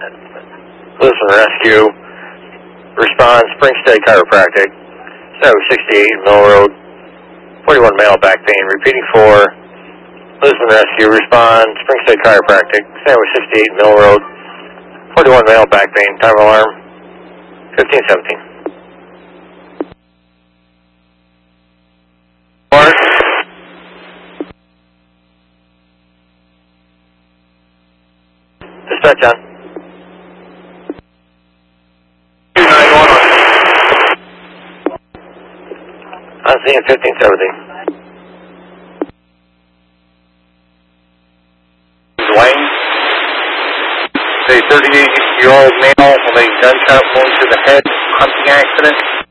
Lisbon Rescue. Respond, Springstead Chiropractic. 68 Mill Road. 41 male back pain. Repeating for Lisbon Rescue. Respond, Springstead Chiropractic. 68 Mill Road. 41 male back pain. Time alarm 1517. Mark. Dispatch on. 291 on scene 1517. Wayne. A 38-year-old male with a gunshot wound to the head, hunting accident.